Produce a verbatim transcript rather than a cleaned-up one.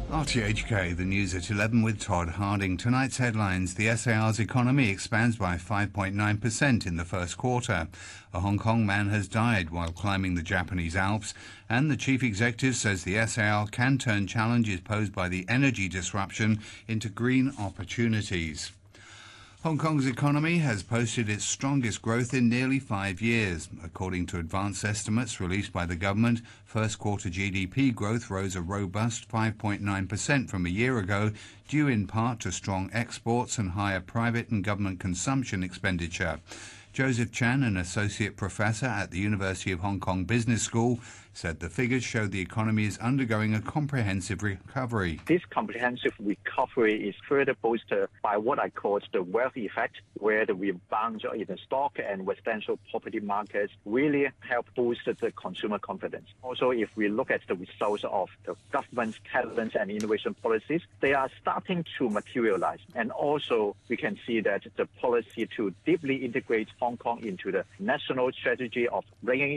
R T H K, the news at eleven with Todd Harding. Tonight's headlines: the S A R's economy expands by five point nine percent in the first quarter. A Hong Kong man has died while climbing the Japanese Alps, and the chief executive says the S A R can turn challenges posed by the energy disruption into green opportunities. Hong Kong's economy has posted its strongest growth in nearly five years. According to advance estimates released by the government, first quarter G D P growth rose a robust five point nine percent from a year ago, due in part to strong exports and higher private and government consumption expenditure. Joseph Chan, an associate professor at the University of Hong Kong Business School, said the figures show the economy is undergoing a comprehensive recovery. This comprehensive recovery is further boosted by what I call the wealth effect, where the rebound in the stock and residential property markets really help boost the consumer confidence. Also, if we look at the results of the government's talent and innovation policies, they are starting to materialize. And also, we can see that the policy to deeply integrate Hong Kong into the national strategy of bringing